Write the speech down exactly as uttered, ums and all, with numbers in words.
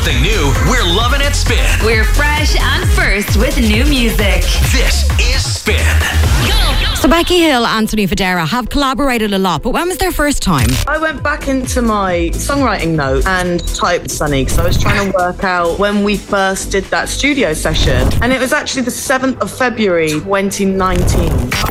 something new, we're loving it Spin. We're fresh and first with new music. This is Spin. Go! So Becky Hill, Anthony Federa have collaborated a lot, but when was their first time? I went back into my songwriting note and typed Sunny because I was trying to work out when we first did that studio session. And it was actually the seventh of February twenty nineteen.